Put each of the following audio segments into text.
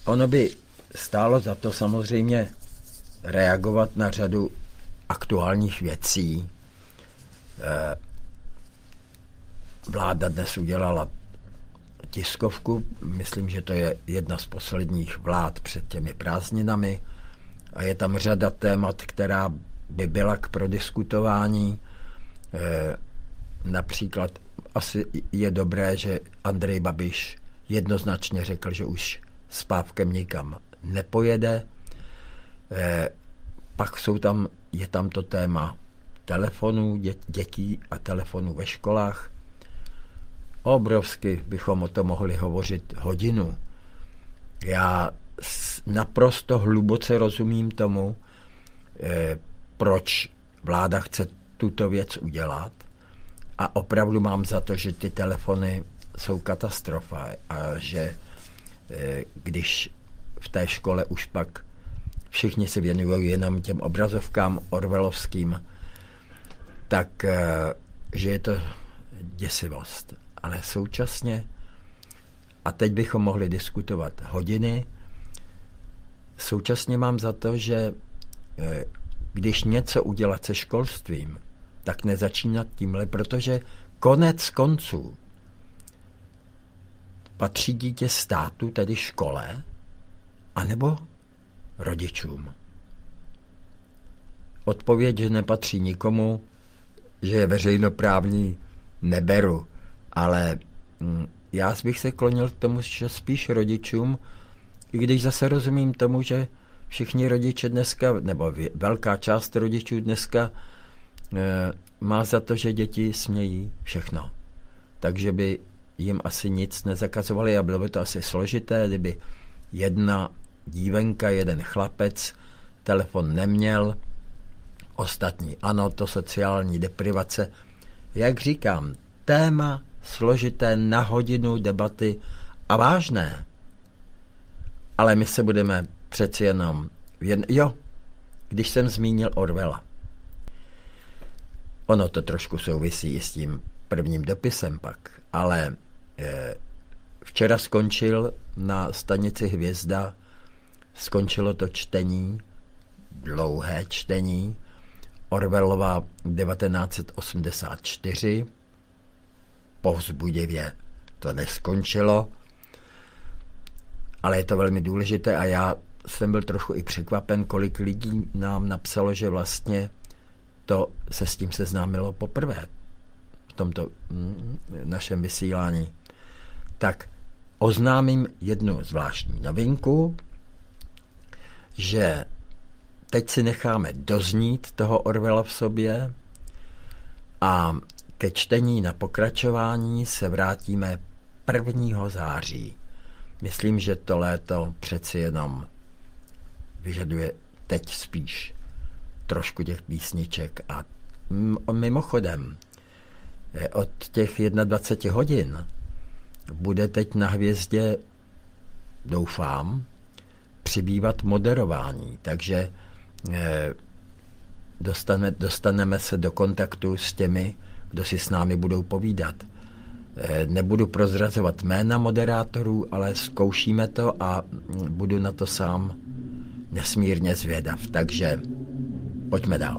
ono by stálo za to samozřejmě reagovat na řadu aktuálních věcí. Vláda dnes udělala tiskovku, myslím, že to je jedna z posledních vlád před těmi prázdninami a je tam řada témat, která by byla k prodiskutování. Například asi je dobré, že Andrej Babiš jednoznačně řekl, že už s Pávkem nikam nepojede. Pak je tam to téma telefonů dětí a telefonů ve školách. Obrovsky bychom o tom mohli hovořit hodinu. Já naprosto hluboce rozumím tomu, proč vláda chce tuto věc udělat a opravdu mám za to, že ty telefony jsou katastrofa a že když v té škole už pak všichni se věnují jenom těm obrazovkám orwellovským, tak že je to děsivost. Ale současně, a teď bychom mohli diskutovat hodiny, současně mám za to, že když něco udělat se školstvím, tak nezačínat tímhle, protože konec konců patří dítě státu, tedy škole, anebo rodičům. Odpověď, že nepatří nikomu, že je veřejnoprávní, neberu, ale já bych se klonil k tomu, že spíš rodičům, i když zase rozumím tomu, že všichni rodiče dneska, nebo velká část rodičů dneska má za to, že děti smějí všechno. Takže by jim asi nic nezakazovali a bylo by to asi složité, kdyby jedna dívenka, jeden chlapec telefon neměl, ostatní ano, to sociální deprivace. Jak říkám, téma složité na hodinu debaty a vážné. Ale my se budeme přeci jenom... když jsem zmínil Orwella. Ono to trošku souvisí s tím prvním dopisem pak, ale včera skončil na stanici Hvězda, skončilo to čtení, dlouhé čtení, Orwellova 1984, povzbudivě to neskončilo, ale je to velmi důležité a já jsem byl trochu i překvapen, kolik lidí nám napsalo, že vlastně to se s tím seznámilo poprvé v tomto našem vysílání. Tak oznámím jednu zvláštní novinku, že teď si necháme doznít toho Orwella v sobě a ke čtení na pokračování se vrátíme 1. září. Myslím, že to léto přeci jenom vyžaduje teď spíš trošku těch písniček a mimochodem od těch 21 hodin bude teď na Hvězdě, doufám, přibývat moderování, takže dostaneme se do kontaktu s těmi, kdo si s námi budou povídat. Nebudu prozrazovat jména moderátorů, ale zkoušíme to a budu na to sám nesmírně zvědav. Takže pojďme dál.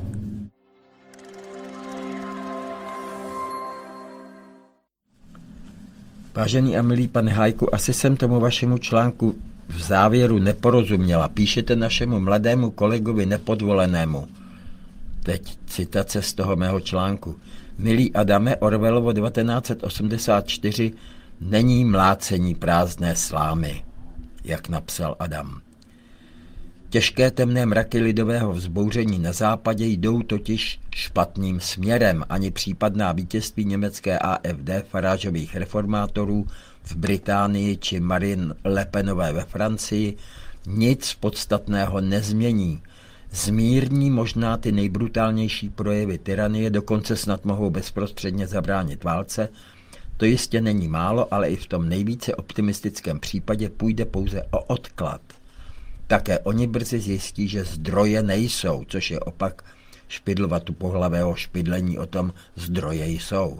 Vážený a milý pane Hájku, asi jsem tomu vašemu článku v závěru neporozuměla. Píšete našemu mladému kolegovi nepodvolenému. Teď citace z toho mého článku. Milý Adame, Orwellovo 1984 není mlácení prázdné slámy, jak napsal Adam. Těžké temné mraky lidového vzbouření na západě jdou totiž špatným směrem. Ani případná vítězství německé AfD, Farážových reformátorů v Británii či Marine Le Penové ve Francii nic podstatného nezmění. Zmírní možná ty nejbrutálnější projevy tyranie, dokonce snad mohou bezprostředně zabránit válce. To jistě není málo, ale i v tom nejvíce optimistickém případě půjde pouze o odklad. Také oni brzy zjistí, že zdroje nejsou, což je opak špidlovatu-pohlavého špidlení o tom zdroje jsou.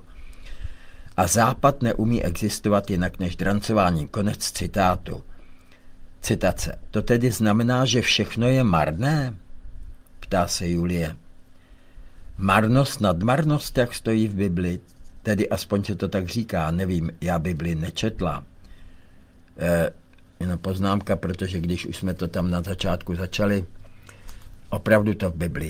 A Západ neumí existovat jinak než drancováním. Konec citátu. Citace. To tedy znamená, že všechno je marné? Ptá se Julie. Marnost nad marnost, jak stojí v Bibli, tedy aspoň se to tak říká, nevím, já Bibli nečetla. Jenom poznámka, protože když už jsme to tam na začátku začali, opravdu to v Bibli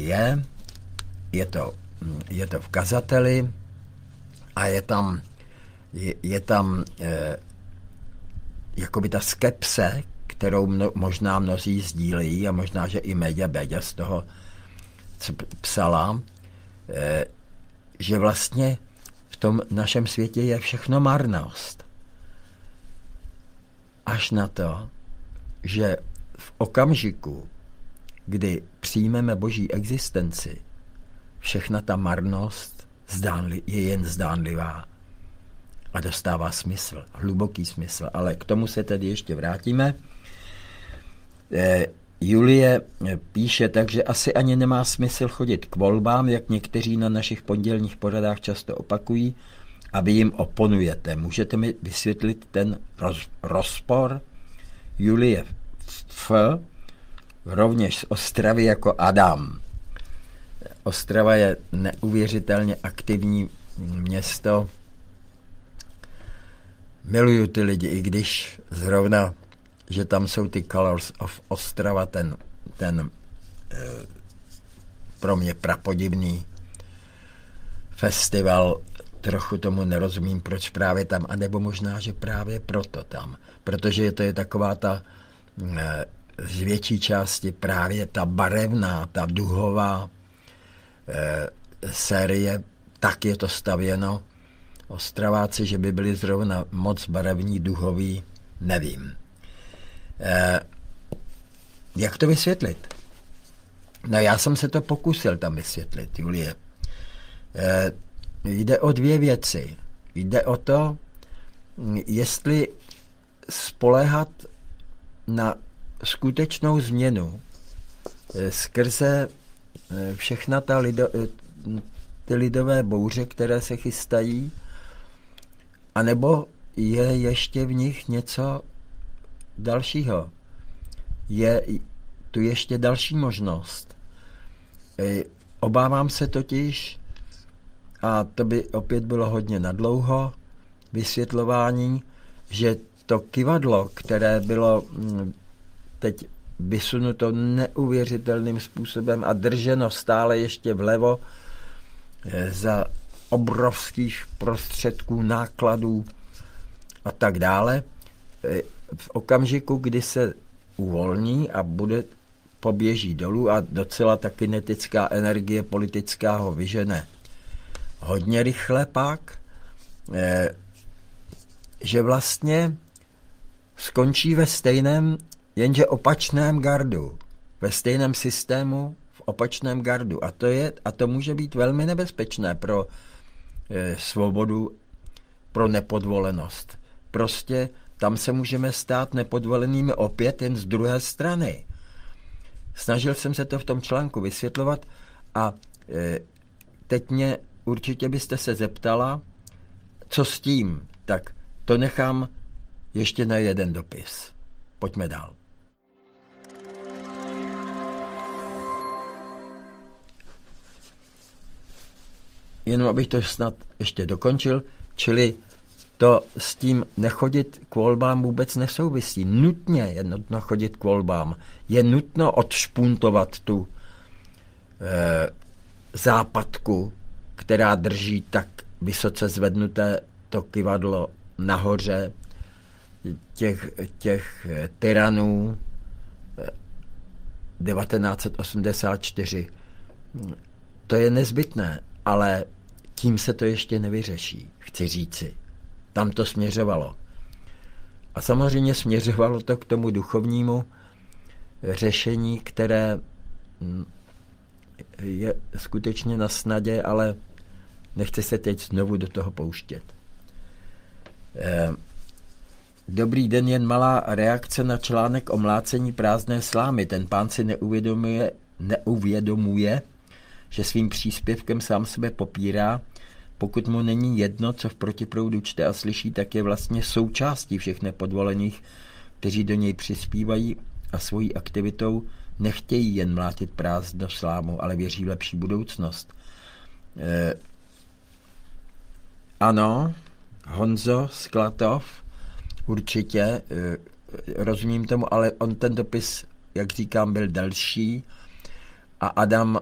je to v kazateli a je tam jakoby ta skepse, kterou možná mnozí sdílejí a možná, že i Méďa Béďa z toho psala, že vlastně v tom našem světě je všechno marnost. Až na to, že v okamžiku, kdy přijmeme Boží existenci, všechna ta marnost je jen zdánlivá a dostává smysl, hluboký smysl. Ale k tomu se tedy ještě vrátíme. Julie píše, takže asi ani nemá smysl chodit k volbám, jak někteří na našich pondělních pořadách často opakují, a vy jim oponujete. Můžete mi vysvětlit ten rozpor? Julie F. rovněž z Ostravy jako Adam. Ostrava je neuvěřitelně aktivní město. Miluju ty lidi, i když zrovna, že tam jsou ty Colors of Ostrava, ten pro mě prapodivný festival, trochu tomu nerozumím, proč právě tam, anebo možná, že právě proto tam, protože to je taková ta z větší části právě ta barevná, ta duhová série, tak je to stavěno. Ostraváci, že by byli zrovna moc barevní, duhoví, nevím. Jak to vysvětlit? No já jsem se to pokusil tam vysvětlit, Julie. Jde o dvě věci. Jde o to, jestli spoléhat na skutečnou změnu skrze všechna ty lidové bouře, které se chystají, anebo je ještě v nich něco dalšího. Je tu ještě další možnost. Obávám se totiž, a to by opět bylo hodně nadlouho, vysvětlování, že to kyvadlo, které bylo teď vysunuto neuvěřitelným způsobem a drženo stále ještě vlevo za obrovských prostředků, nákladů a tak dále, v okamžiku, kdy se uvolní a poběží dolů a docela ta kinetická energie politická ho vyžene hodně rychle pak, že vlastně skončí ve stejném, jenže opačném gardu, ve stejném systému, v opačném gardu. A to může být velmi nebezpečné pro svobodu, pro nepodvolenost. Prostě tam se můžeme stát nepodvolenými opět jen z druhé strany. Snažil jsem se to v tom článku vysvětlovat a teď mě určitě byste se zeptala, co s tím. Tak to nechám ještě na jeden dopis. Pojďme dál. Jenom abych to snad ještě dokončil, čili to s tím nechodit k volbám vůbec nesouvisí. Nutně je nutno chodit k volbám. Je nutno odšpuntovat tu západku, která drží tak vysoce zvednuté to kyvadlo nahoře těch tyranů 1984. To je nezbytné, ale tím se to ještě nevyřeší, chci říci. Tam to směřovalo. A samozřejmě směřovalo to k tomu duchovnímu řešení, které je skutečně na snadě, ale nechci se teď znovu do toho pouštět. Dobrý den, jen malá reakce na článek o mlácení prázdné slámy. Ten pán si neuvědomuje, že svým příspěvkem sám sebe popírá. Pokud mu není jedno, co v protiproudu čte a slyší, tak je vlastně součástí všech nepodvolených, kteří do něj přispívají a svojí aktivitou nechtějí jen mlátit prázdno slámu, ale věří v lepší budoucnost. Ano, Honzo Sklatov, určitě, rozumím tomu, ale on ten dopis, jak říkám, byl delší a Adam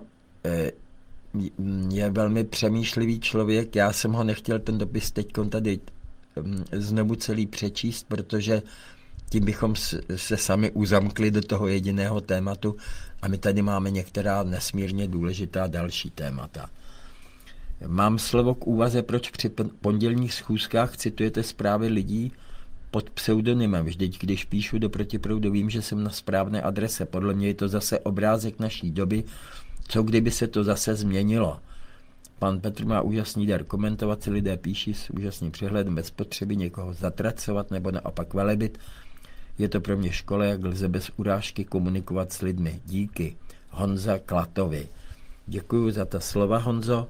je velmi přemýšlivý člověk. Já jsem ho nechtěl ten dopis teď tady znovu celý přečíst, protože tím bychom se sami uzamkli do toho jediného tématu a my tady máme některá nesmírně důležitá další témata. Mám slovo k úvaze, proč při pondělních schůzkách citujete zprávy lidí pod pseudonymem. Vždyť, když píšu do Protiproudu, vím, že jsem na správné adrese. Podle mě je to zase obrázek naší doby. Co kdyby se to zase změnilo? Pan Petr má úžasný dar komentovat, si lidé píší s úžasným přehledem bez potřeby někoho zatracovat nebo naopak velebit. Je to pro mě škola, jak lze bez urážky komunikovat s lidmi. Díky. Honza Klatovi. Děkuju za ta slova, Honzo.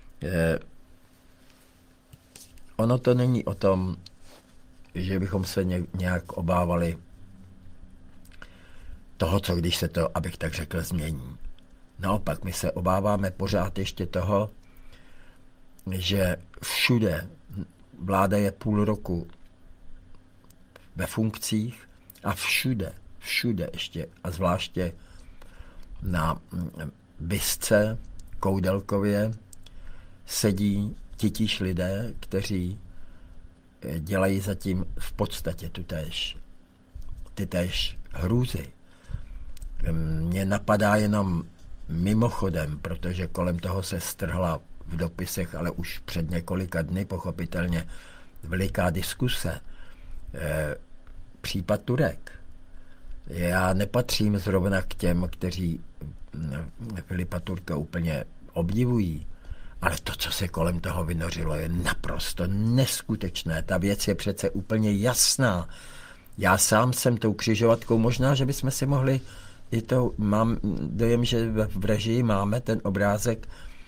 Ono to není o tom, že bychom se nějak obávali toho, co když se to, abych tak řekl, změní. Naopak, my se obáváme pořád ještě toho, že všude vláda je půl roku ve funkcích a všude ještě a zvláště na Bisce, Koudelkově sedí titíž lidé, kteří dělají zatím v podstatě ty též hrůzy. Mě napadá jenom mimochodem, protože kolem toho se strhla v dopisech, ale už před několika dny pochopitelně veliká diskuse. Případ Turek. Já nepatřím zrovna k těm, kteří Filipa Turka úplně obdivují, ale to, co se kolem toho vynořilo, je naprosto neskutečné. Ta věc je přece úplně jasná. Já sám jsem tou křižovatkou, možná, že bychom si mohli, mám dojem, že v režii máme ten obrázek,